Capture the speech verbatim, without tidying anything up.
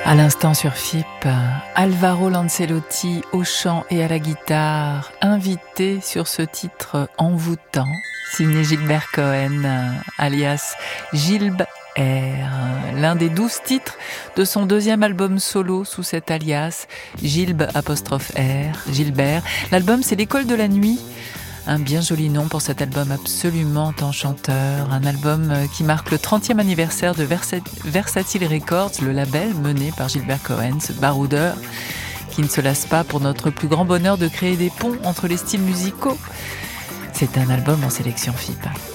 À l'instant sur F I P, Alvaro Lancelotti au chant et à la guitare, invité sur ce titre envoûtant, signé Gilbert Cohen, alias Gilb R, l'un des douze titres de son deuxième album solo sous cet alias, Gilb apostrophe R, Gilbert. L'album, c'est L'école de la nuit. Un bien joli nom pour cet album absolument enchanteur, un album qui marque le trentième anniversaire de Versa- Versatile Records, le label mené par Gilbert Cohen, ce baroudeur qui ne se lasse pas pour notre plus grand bonheur de créer des ponts entre les styles musicaux. C'est un album en sélection F I P.